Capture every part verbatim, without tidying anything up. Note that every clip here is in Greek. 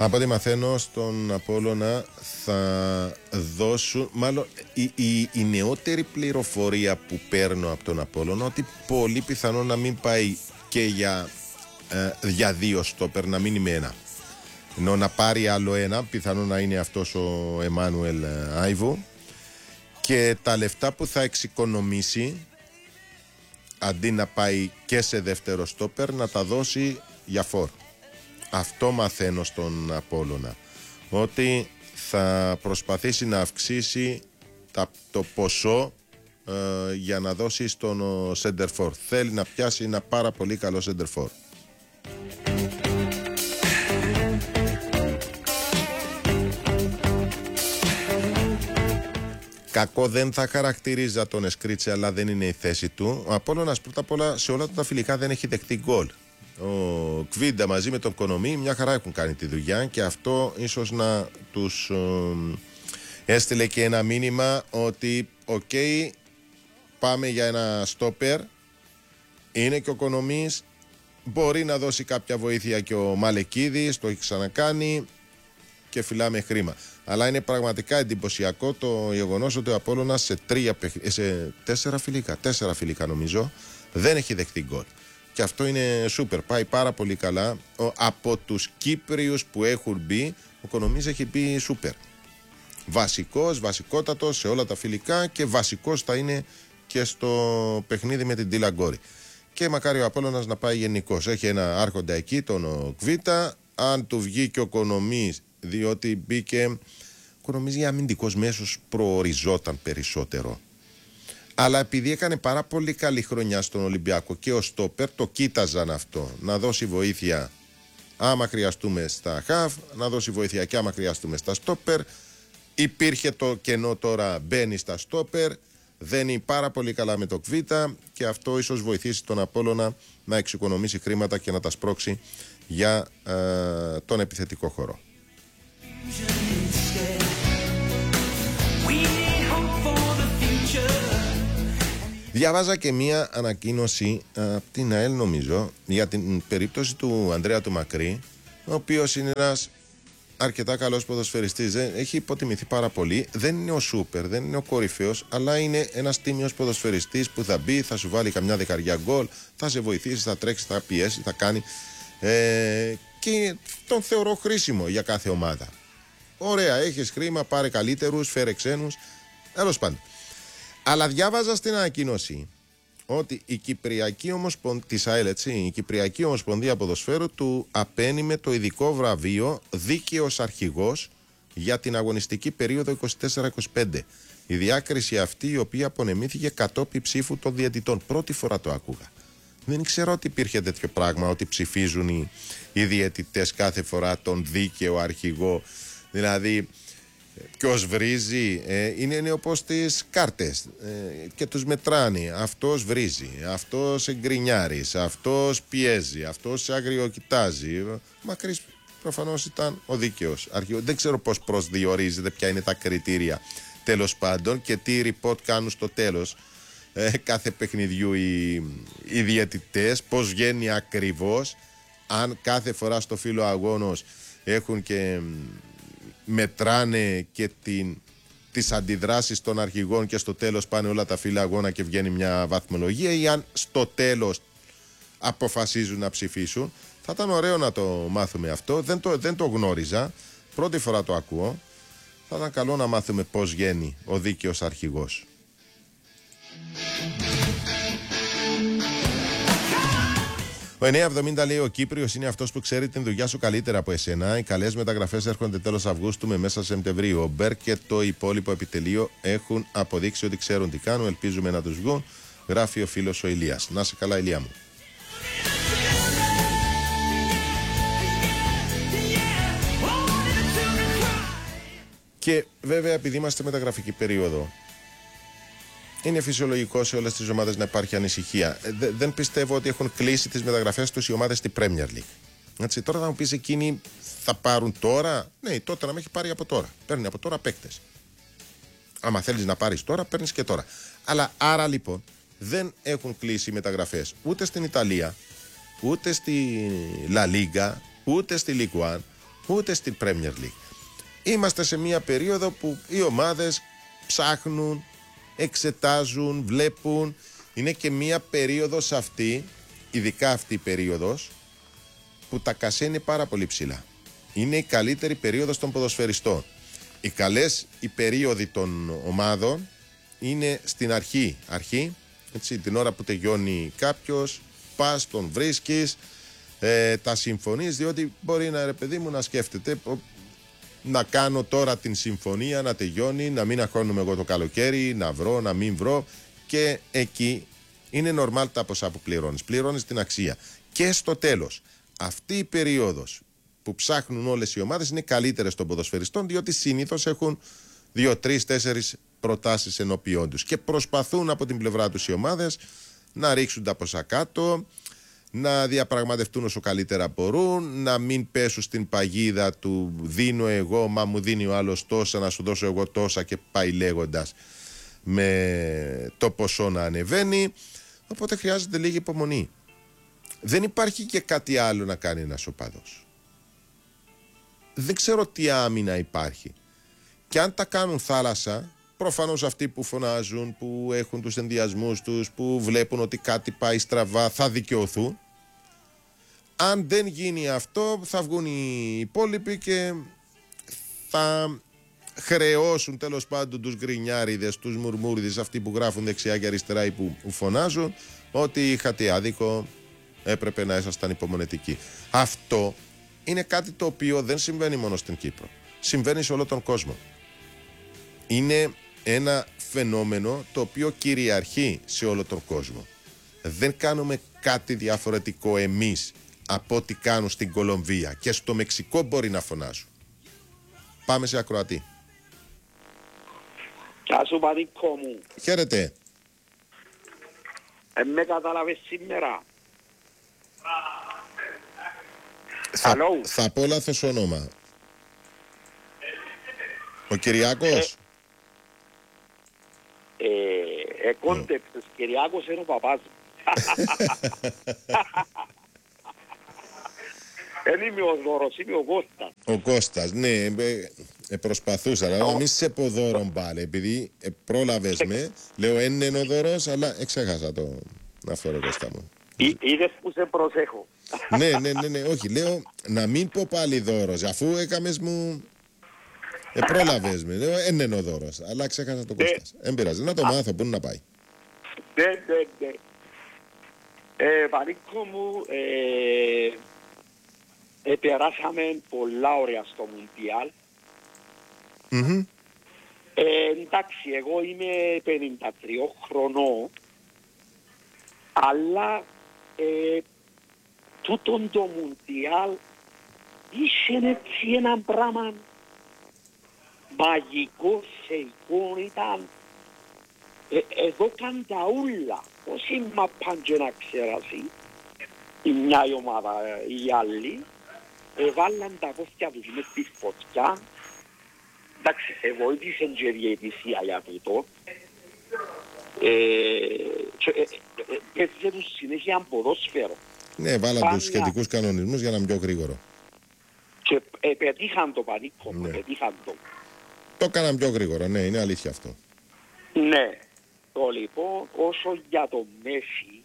Από ό,τι μαθαίνω στον Απόλλωνα θα δώσουν, μάλλον η, η, η νεότερη πληροφορία που παίρνω από τον Απόλλωνα, ότι πολύ πιθανό να μην πάει και για, ε, για δύο στόπερ, να μείνει με ένα. Ενώ να πάρει άλλο ένα, πιθανό να είναι αυτός ο Εμμάνουελ Άιβο, και τα λεφτά που θα εξοικονομήσει, αντί να πάει και σε δεύτερο στόπερ, να τα δώσει για φόρ. Αυτό μαθαίνω στον Απόλλωνα, ότι θα προσπαθήσει να αυξήσει τα, το ποσό ε, για να δώσει στον center for. Θέλει να πιάσει ένα πάρα πολύ καλό center for. Κακό δεν θα χαρακτηρίζα τον Εσκρίτσε, αλλά δεν είναι η θέση του. Ο Απόλλωνας πρώτα απ' όλα σε όλα τα φιλικά δεν έχει δεχτεί γκολ. Ο Κβίντα μαζί με τον Κονομί μια χαρά έχουν κάνει τη δουλειά, και αυτό ίσως να τους ε, έστειλε και ένα μήνυμα ότι οκ, okay, πάμε για ένα στόπερ, είναι και ο Κονομής, μπορεί να δώσει κάποια βοήθεια και ο Μαλεκίδης, το έχει ξανακάνει και φυλάμε χρήμα. Αλλά είναι πραγματικά εντυπωσιακό το γεγονός ότι ο Απόλλωνας σε, τρία, σε τέσσερα φιλικά, τέσσερα φιλικά νομίζω, δεν έχει δεχτεί γκολ. Και αυτό είναι σούπερ, πάει πάρα πολύ καλά. Ο, από τους Κύπριους που έχουν μπει, ο Κονομής έχει μπει σούπερ. Βασικός, βασικότατος σε όλα τα φιλικά, και βασικός θα είναι και στο παιχνίδι με την Τίλα Γκόρη. Και μακάρι ο Απόλλωνας να πάει γενικώς. Έχει ένα άρχοντα εκεί, τον Κβίτα. Αν του βγει και ο Κονομής, διότι μπήκε, ο Κονομής για αμυντικός μέσος προοριζόταν περισσότερο. Αλλά επειδή έκανε πάρα πολύ καλή χρονιά στον Ολυμπιακό και ο στόπερ, το κοίταζαν αυτό. Να δώσει βοήθεια άμα χρειαστούμε στα χαφ, να δώσει βοήθεια και άμα χρειαστούμε στα στόπερ. Υπήρχε το κενό, τώρα μπαίνει στα στόπερ. Δένει πάρα πολύ καλά με το Κβίτα, και αυτό ίσως βοηθήσει τον Απόλλωνα να εξοικονομήσει χρήματα και να τα σπρώξει για ε, τον επιθετικό χώρο. Διαβάζα και μία ανακοίνωση από την ΑΕΛ, νομίζω, για την περίπτωση του Ανδρέα του Μακρύ, ο οποίος είναι ένας αρκετά καλός ποδοσφαιριστής. Έχει υποτιμηθεί πάρα πολύ. Δεν είναι ο σούπερ, δεν είναι ο κορυφαίος, αλλά είναι ένας τίμιος ποδοσφαιριστής που θα μπει, θα σου βάλει καμιά δεκαριά γκολ, θα σε βοηθήσει, θα τρέξει, θα πιέσει, θα κάνει. Ε, και τον θεωρώ χρήσιμο για κάθε ομάδα. Ωραία, έχεις χρήμα, πάρε καλύτερους, φέρε ξένους. Τέλος πάντων. Αλλά διάβαζα στην ανακοίνωση ότι η Κυπριακή Ομοσπονδία της ΑΕΛ, έτσι, η Κυπριακή Ομοσπονδία Ποδοσφαίρου του απένιμε το ειδικό βραβείο δίκαιος αρχηγός για την αγωνιστική περίοδο είκοσι τέσσερα είκοσι πέντε. Η διάκριση αυτή, η οποία απονεμήθηκε κατόπιν ψήφου των διαιτητών. Πρώτη φορά το άκουγα. Δεν ξέρω ότι υπήρχε τέτοιο πράγμα, ότι ψηφίζουν οι, οι διαιτητές κάθε φορά τον δίκαιο αρχηγό. Δηλαδή, ποιος βρίζει, ε, είναι, είναι όπως τις κάρτες ε, και τους μετράνει. Αυτός βρίζει, αυτός εγκρινιάρης, αυτός πιέζει, αυτός αγριοκοιτάζει. Μακρύς προφανώς ήταν ο δίκαιος αρχηγός. Δεν ξέρω πώς προσδιορίζεται, ποια είναι τα κριτήρια τέλος πάντων και τι report κάνουν στο τέλος ε, κάθε παιχνιδιού οι, οι διαιτητές, πώς βγαίνει ακριβώς, αν κάθε φορά στο φύλλο αγώνος έχουν και μετράνε και την, τις αντιδράσεις των αρχηγών και στο τέλος πάνε όλα τα φύλλα αγώνα και βγαίνει μια βαθμολογία, ή αν στο τέλος αποφασίζουν να ψηφίσουν. Θα ήταν ωραίο να το μάθουμε αυτό. Δεν το, δεν το γνώριζα. Πρώτη φορά το ακούω. Θα ήταν καλό να μάθουμε πώς βγαίνει ο δίκαιος αρχηγός. Ο εννιακόσια εβδομήντα λέει: ο Κύπριος είναι αυτός που ξέρει την δουλειά σου καλύτερα από εσένα. Οι καλές μεταγραφές έρχονται τέλος Αυγούστου με μέσα Σεπτεμβρίου. Ο Μπέρ και το υπόλοιπο επιτελείο έχουν αποδείξει ότι ξέρουν τι κάνουν. Ελπίζουμε να τους βγουν. Γράφει ο φίλος ο Ηλίας. Να σε καλά, Ηλία μου. Και βέβαια, επειδή είμαστε μεταγραφική περίοδο, είναι φυσιολογικό σε όλες τις ομάδες να υπάρχει ανησυχία. Δε, δεν πιστεύω ότι έχουν κλείσει τις μεταγραφές τους οι ομάδες στη Premier League. Έτσι, τώρα θα μου πεις, εκείνοι θα πάρουν τώρα. Ναι, τότε να με έχει πάρει από τώρα. Παίρνει από τώρα παίκτες. Άμα θέλεις να πάρεις τώρα, παίρνεις και τώρα. Αλλά άρα λοιπόν δεν έχουν κλείσει οι μεταγραφές ούτε στην Ιταλία, ούτε στη La Liga, ούτε στη Ligue ένα, ούτε στην Premier League. Είμαστε σε μια περίοδο που οι ομάδες ψάχνουν, εξετάζουν, βλέπουν. Είναι και μια περίοδος αυτή, ειδικά αυτή η περίοδος, που τα κασέ είναι πάρα πολύ ψηλά. Είναι η καλύτερη περίοδος των ποδοσφαιριστών. Οι καλές οι περίοδοι των ομάδων είναι στην αρχή, αρχή, έτσι, την ώρα που τελειώνει κάποιος, πας, τον βρίσκεις, ε, τα συμφωνείς, διότι μπορεί να, ρε παιδί μου, να σκέφτεται να κάνω τώρα την συμφωνία, να τελειώνει, να μην αγχώνουμε εγώ το καλοκαίρι, να βρω, να μην βρω, και εκεί είναι normal τα ποσά που πληρώνεις. Πληρώνεις την αξία. Και στο τέλος, αυτή η περίοδος που ψάχνουν όλες οι ομάδες είναι καλύτερες των ποδοσφαιριστών, διότι συνήθως έχουν δύο, τρεις, τέσσερις προτάσεις ενώπιόν τους και προσπαθούν από την πλευρά τους οι ομάδες να ρίξουν τα ποσά κάτω, να διαπραγματευτούν όσο καλύτερα μπορούν, να μην πέσουν στην παγίδα του δίνω εγώ, μα μου δίνει ο άλλος τόσα, να σου δώσω εγώ τόσα, και πάει λέγοντας με το ποσό να ανεβαίνει. Οπότε χρειάζεται λίγη υπομονή. Δεν υπάρχει και κάτι άλλο να κάνει ένας οπαδός. Δεν ξέρω τι άμυνα υπάρχει. Και αν τα κάνουν θάλασσα, προφανώς αυτοί που φωνάζουν, που έχουν τους ενδιασμούς τους, που βλέπουν ότι κάτι πάει στραβά, θα δικαιωθούν. Αν δεν γίνει αυτό, θα βγουν οι υπόλοιποι και θα χρεώσουν τέλος πάντων τους γκρινιάριδες, τους μουρμούριδες, αυτοί που γράφουν δεξιά και αριστερά ή που φωνάζουν, ότι είχατε άδικο, έπρεπε να ήσασταν υπομονετικοί. Αυτό είναι κάτι το οποίο δεν συμβαίνει μόνο στην Κύπρο. Συμβαίνει σε όλο τον κόσμο. Είναι ένα φαινόμενο το οποίο κυριαρχεί σε όλο τον κόσμο. Δεν κάνουμε κάτι διαφορετικό εμείς από ό,τι κάνουν στην Κολομβία, και στο Μεξικό μπορεί να φωνάζουν. Πάμε σε ακροατή. Γεια σου, Πανίκο μου. Χαίρετε. Ε, με κατάλαβες σήμερα. Θα, Hello. θα πω λάθος όνομα. Ο Κυριάκος. Ε, ε, ε κόντεψες, mm. Κυριάκος είναι ο παπάς μου. Δεν είμαι ο Δώρος, είμαι ο Κώστας. Ο Κώστας, ναι, ε, ε, προσπαθούσα, αλλά να μην σε πω Δώρον πάλι, επειδή ε, πρόλαβες με, λέω είναι ο Δώρος, αλλά εξέχασα το αυτό, ρε Κώστα μου. Είδες που σε προσέχω. Ναι, ναι, ναι, ναι, όχι, λέω να μην πω πάλι Δώρος, αφού έκαμες μου, ε, πρόλαβες με, λέω είναι ο Δώρος, αλλά ξέχασα το Κώστας. Δεν πειράζει, να το μάθω, πού είναι να πάει. Ναι, ναι, ναι. Ε, Πανίκο μου, ε, ε, περάσαμε πολλά ωραία στο Μουντιάλ. Mm-hmm. Ε, εντάξει, εγώ είμαι πενήντα τρία χρονών, αλλά ε, τούτον το Μουντιάλ είχε έτσι ένα πράγμα μαγικό σε εικόνα, ήταν ε, εδώ καν τα ούλα, όσοι μαπάν και να ξέρασαι, η μια η ομάδα, η άλλη, έβαλαν τα κόστια τους μες στη φωτιά. Εντάξει, βοήθησε και διαιτησία για τούτο. Παίζε τους συνέχεια ποδόσφαιρο. Ναι, βάλαν τους σχετικούς κανονισμούς για να είναι πιο γρήγορο. Και πετύχαν το, Πανίκο, πετύχαν το. Το έκαναν πιο γρήγορα, ναι, είναι αλήθεια αυτό. Ναι. Το λοιπόν, όσο για το Μέση,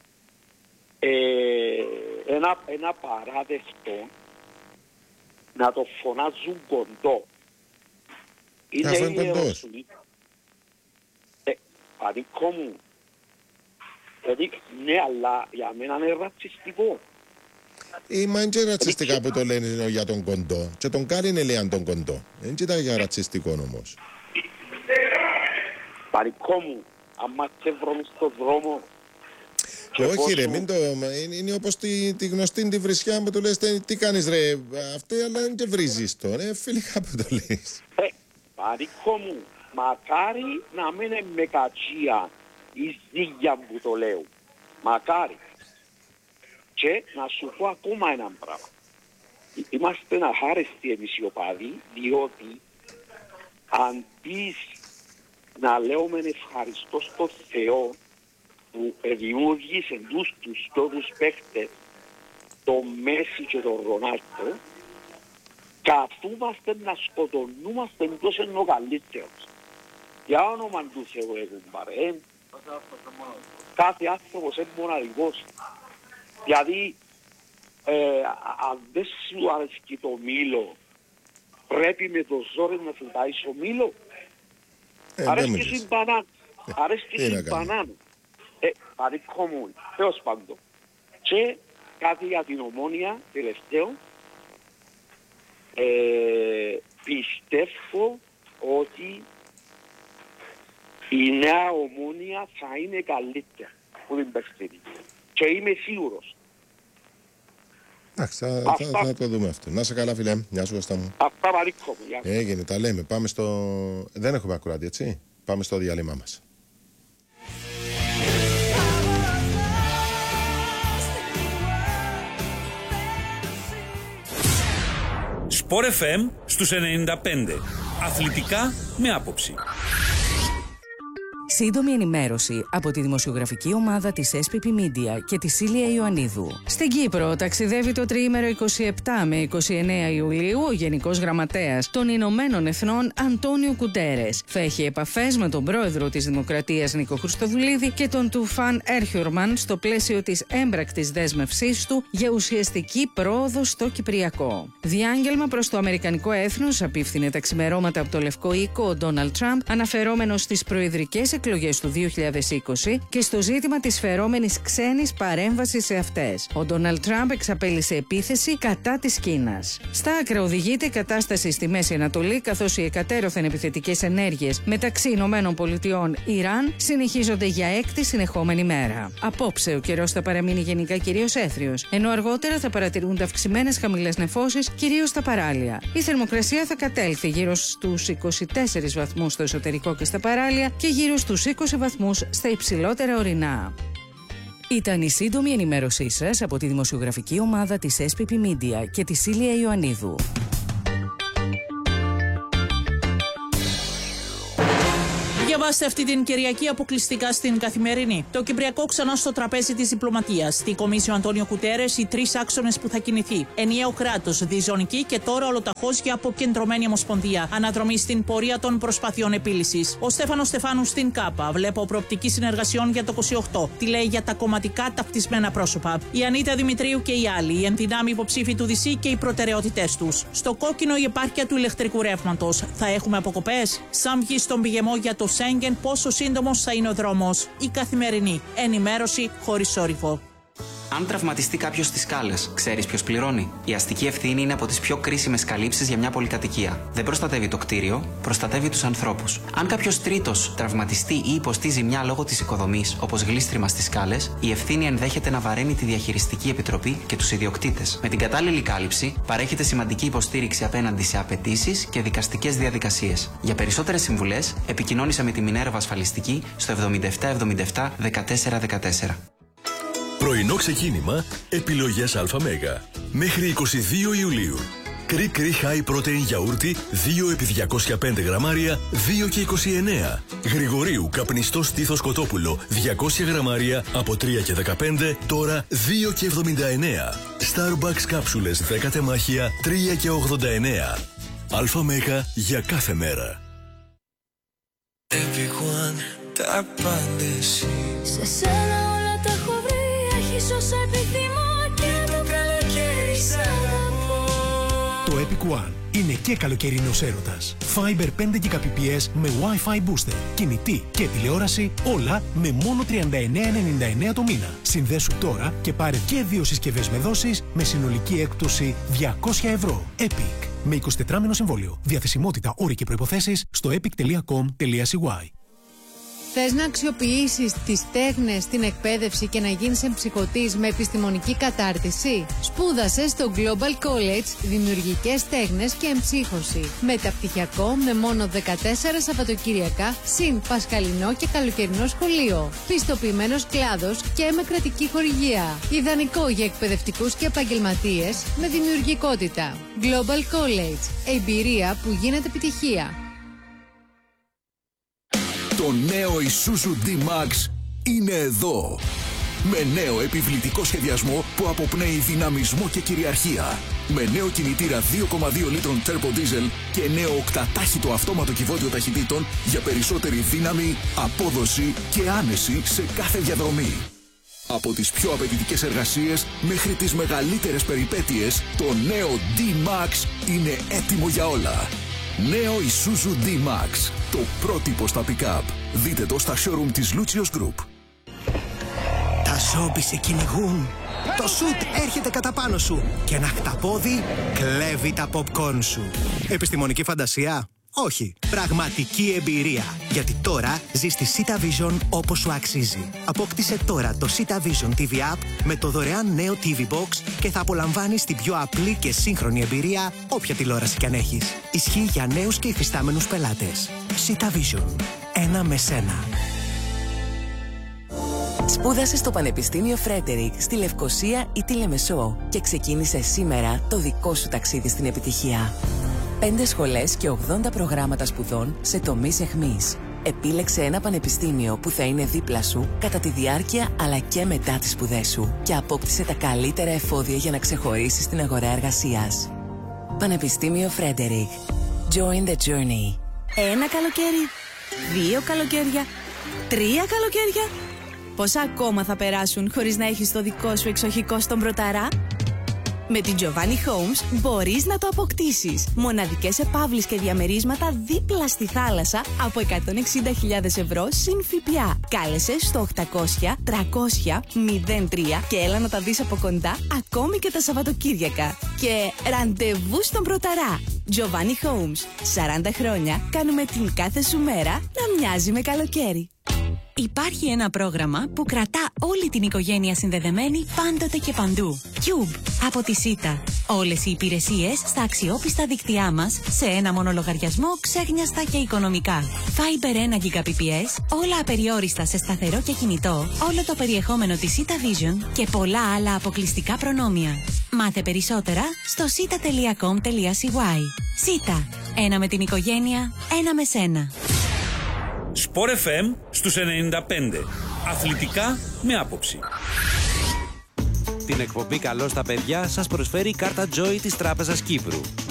ένα παράδεκτο να το φωνάζουν κοντό. Είναι η κοντός. Ε, Πανίκο μου, δηλαδή, ναι, αλλά για μένα είναι ρατσιστικό. Ε, μα είναι ρατσιστικά που το λένε για τον κοντό. Και τον Κάρι είναι λέει τον κοντό. Δεν ήταν για ρατσιστικό όμως. Πανίκο μου, άμα σε βρουν στον δρόμο... Όχι ρε, μην το... είναι, είναι όπως τη, τη γνωστή τη βρισιά που του λες τι κάνεις ρε αυτό, αλλά δεν και βρίζεις το, ρε φιλικά που το λες. Ε, Πανίκο μου, μακάρι να μην είναι με κατσία η ζήγια που το λέω. Μακάρι. Και να σου πω ακόμα έναν πράγμα. Είμαστε αχάριστοι εμείς οι οπαδοί, διότι αντί να λέμε ευχαριστώ στο Θεό που δημιούργησε τους τους τόπους παίχτες, το Μέση και τον Ρονάλντο, καθούμαστε να σκοτωνούμαστε εντός εν ο καλύτερος. Για όνομα του Θεού έχουν παρέ. Κάθε άνθρωπος είναι μοναδικός. Δηλαδή, ε, αν δεν σου αρέσκει το μήλο, πρέπει με το ζόρι να σου ταΐσει ο μήλο. Ε, αρέσκει στην μπανάνα. Ε, αρέσκει στην μπανάνα. Ε, παρήκω μου, τέλος πάντων. Και κάτι για την Ομόνια, τελευταίο. Ε, πιστεύω ότι η νέα Ομόνια θα είναι καλύτερα από την περσινή. Και είμαι σίγουρος. Εντάξει, θα, Αυτά... θα, θα το δούμε αυτό. Να σε καλά, φίλε. Γεια σου, Κώστα μου. Αυτά παρήκω μου. Έγινε, τα λέμε. Πάμε στο... Δεν έχουμε ακροάτη, έτσι. Πάμε στο διάλειμμα μας. Σπορ εφ εμ στους ενενήντα πέντε. Αθλητικά με άποψη. Σύντομη ενημέρωση από τη δημοσιογραφική ομάδα της ες πι πι Media και τη Σίλια Ιωαννίδου. Στην Κύπρο ταξιδεύει το τριήμερο είκοσι επτά με είκοσι εννέα Ιουλίου ο Γενικός Γραμματέας των Ηνωμένων Εθνών Αντώνιο Κουτέρες. Θα έχει επαφές με τον πρόεδρο της Δημοκρατίας Νίκο Χριστοδουλίδη και τον Τουφάν Έρχιουρμαν στο πλαίσιο της έμπρακτης δέσμευσής του για ουσιαστική πρόοδο στο Κυπριακό. Διάγγελμα προς το Αμερικανικό έθνος απίφθινε τα ξημερώματα από το Λευκό Οίκο ο Ντόναλντ Τραμπ, αναφερόμενος στις προεδρικές εκλογές του δύο χιλιάδες είκοσι και στο ζήτημα της φερόμενης ξένης παρέμβασης σε αυτές. Ο Ντόναλντ Τραμπ εξαπέλυσε επίθεση κατά της Κίνας. Στα άκρα οδηγείται η κατάσταση στη Μέση Ανατολή, καθώς οι εκατέρωθεν επιθετικές ενέργειες μεταξύ Ηνωμένων Πολιτειών Ιράν συνεχίζονται για έκτη συνεχόμενη μέρα. Απόψε ο καιρός θα παραμείνει γενικά κυρίως έθριος, ενώ αργότερα θα παρατηρούνται αυξημένες χαμηλές νεφώσεις, κυρίως στα παράλια. Η θερμοκρασία θα κατέλθει γύρω στους είκοσι τέσσερις βαθμούς στο εσωτερικό και στα παράλια και γύρω στους είκοσι βαθμούς στα υψηλότερα ορεινά. Ήταν η σύντομη ενημέρωσή σας από τη δημοσιογραφική ομάδα της ες πι πι Media και τη Σίλια Ιωαννίδου. Διαβάστε αυτή την Κυριακή αποκλειστικά στην Καθημερινή. Το Κυπριακό ξανά στο τραπέζι της διπλωματίας. Στη Κομίσιο Αντώνιο Κουτέρες, οι τρεις άξονες που θα κινηθεί. Ενιαίο κράτος, διζωνική και τώρα ολοταχώς για αποκεντρωμένη ομοσπονδία. Αναδρομή στην πορεία των προσπαθειών επίλυσης. Ο Στέφανος Στεφάνου στην ΚΑΠΑ. Βλέπω προοπτική συνεργασιών για το είκοσι οκτώ. Τι λέει για τα κομματικά ταυτισμένα πρόσωπα. Η Ανίτα Δημητρίου και οι άλλοι. Οι ενδυνάμοι υποψήφοι του ΔΥΣΥ και οι προτεραιότητές τους. Στο κόκκινο η επάρκεια του ηλεκτρικού ρεύματος. Θα έχουμε αποκοπές. Σαν βγει στον πηγεμό για το Σέγγεν, πόσο σύντομος θα είναι ο δρόμος. Η Καθημερινή. Ενημέρωση χωρίς σόρυβο. Αν τραυματιστεί κάποιος στις σκάλες, ξέρεις ποιος πληρώνει? Η αστική ευθύνη είναι από τις πιο κρίσιμες καλύψεις για μια πολυκατοικία. Δεν προστατεύει το κτίριο, προστατεύει τους ανθρώπους. Αν κάποιος τρίτος τραυματιστεί ή υποστεί ζημιά λόγω της οικοδομής, όπως γλίστριμα στις σκάλες, η ευθύνη ενδέχεται να βαραίνει τη διαχειριστική επιτροπή και τους ιδιοκτήτες. Με την κατάλληλη κάλυψη, παρέχεται σημαντική υποστήριξη απέναντι σε απαιτήσεις και δικαστικές διαδικασίες. Για περισσότερες συμβουλές, επικοινώνησα με τη Μινέρβα Ασφαλιστική στο εβδομήντα επτά εβδομήντα επτά δεκατέσσερα δεκατέσσερα. Πρωινό ξεκίνημα, επιλογές ΑΜ. Μέχρι είκοσι δύο Ιουλίου. Κρι Κρι High Protein γιαούρτι δύο επί διακόσια πέντε γραμμάρια, δύο και είκοσι εννέα. Γρηγορίου καπνιστό στήθος κοτόπουλο, διακόσια γραμμάρια από τρία και δεκαπέντε, τώρα δύο και εβδομήντα εννέα. Starbucks κάψουλες δέκα τεμάχια, τρία και ογδόντα εννέα. ΑΜ για κάθε μέρα. Everyone, τα απάντηση. Σε σένα όλα τα έχω βρει. Έχεις όσα επιθυμώ και το καλοκαίρι σ' αγαπώ. Το Epic One είναι και καλοκαιρινός έρωτας. Fiber πέντε Gbps με Wi-Fi booster, κινητή και τηλεόραση, όλα με μόνο τριάντα εννέα ενενήντα εννέα το μήνα. Συνδέσου τώρα και πάρε και δύο συσκευές με δόσεις με συνολική έκπτωση διακόσια ευρώ. Epic. Με εικοσιτετράμηνο συμβόλαιο. Διαθεσιμότητα, όροι και προϋποθέσεις στο epic τελεία com τελεία c y. Θες να αξιοποιήσεις τις τέχνες στην εκπαίδευση και να γίνεις εμψυχωτής με επιστημονική κατάρτιση? Σπούδασε στο Global College Δημιουργικές Τέχνες και Εμψύχωση. Μεταπτυχιακό με μόνο δεκατέσσερα Σαββατοκύριακα, συν πασχαλινό και καλοκαιρινό σχολείο. Πιστοποιημένος κλάδος και με κρατική χορηγία. Ιδανικό για εκπαιδευτικούς και επαγγελματίες με δημιουργικότητα. Global College. Εμπειρία που γίνεται επιτυχία. Το νέο Isuzu D-Max είναι εδώ. Με νέο επιβλητικό σχεδιασμό που αποπνέει δυναμισμό και κυριαρχία. Με νέο κινητήρα δύο κόμμα δύο λίτρων turbo diesel και νέο οκτατάχυτο αυτόματο κυβότιο ταχυτήτων για περισσότερη δύναμη, απόδοση και άνεση σε κάθε διαδρομή. Από τις πιο απαιτητικές εργασίες μέχρι τις μεγαλύτερες περιπέτειες, το νέο D-Max είναι έτοιμο για όλα. Νέο Isuzu D-Max, το πρότυπο στα pick-up. Δείτε το στα showroom της Lucius Group. Τα ζόμπι σε κυνηγούν. Το σουτ έρχεται κατά πάνω σου και ένα χταπόδι κλέβει τα popcorn σου. Επιστημονική φαντασία? Όχι. Πραγματική εμπειρία. Γιατί τώρα ζεις τη Sita Vision όπως σου αξίζει. Απόκτησε τώρα το Sita Vision τι βι App με το δωρεάν νέο τι βι Box και θα απολαμβάνεις την πιο απλή και σύγχρονη εμπειρία όποια τηλεόραση κι αν έχεις. Ισχύει για νέους και υφιστάμενους πελάτες. Sita Vision. Ένα με σένα. Σπούδασε στο Πανεπιστήμιο Φρέντερικ στη Λευκοσία ή τη Λεμεσό και ξεκίνησε σήμερα το δικό σου ταξίδι στην επιτυχία. Πέντε σχολές και ογδόντα προγράμματα σπουδών σε τομείς εχμής. Επίλεξε ένα πανεπιστήμιο που θα είναι δίπλα σου κατά τη διάρκεια αλλά και μετά τις σπουδές σου και απόκτησε τα καλύτερα εφόδια για να ξεχωρίσεις στην αγορά εργασίας. Πανεπιστήμιο Φρέντερικ. Join the journey. Ένα καλοκαίρι, δύο καλοκαίρια, τρία καλοκαίρια. Πόσα ακόμα θα περάσουν χωρίς να έχεις το δικό σου εξοχικό στον Πρωταρά? Με την Giovanni Homes μπορείς να το αποκτήσεις. Μοναδικές επαύλεις και διαμερίσματα δίπλα στη θάλασσα από εκατόν εξήντα χιλιάδες ευρώ συν ΦΠΑ. Κάλεσε στο οκτακόσια τριακόσια μηδέν τρία και έλα να τα δεις από κοντά ακόμη και τα Σαββατοκύριακα. Και ραντεβού στον Πρωταρά. Giovanni Homes. σαράντα χρόνια κάνουμε την κάθε σου μέρα να μοιάζει με καλοκαίρι. Υπάρχει ένα πρόγραμμα που κρατά όλη την οικογένεια συνδεδεμένη πάντοτε και παντού. Cube από τη Σίτα. Όλες οι υπηρεσίες στα αξιόπιστα δίκτυά μας σε ένα μόνο λογαριασμό, ξέχνιαστα και οικονομικά. Fiber ένα Gbps, όλα απεριόριστα σε σταθερό και κινητό, όλο το περιεχόμενο της Sita Vision και πολλά άλλα αποκλειστικά προνόμια. Μάθε περισσότερα στο sita τελεία com τελεία c y. Σίτα. Ένα με την οικογένεια, ένα με σένα. Σπορ εφ εμ στους ενενήντα πέντε. Αθλητικά με άποψη. Την εκπομπή «Καλώς τα παιδιά» σας προσφέρει η κάρτα Joy της Τράπεζας Κύπρου.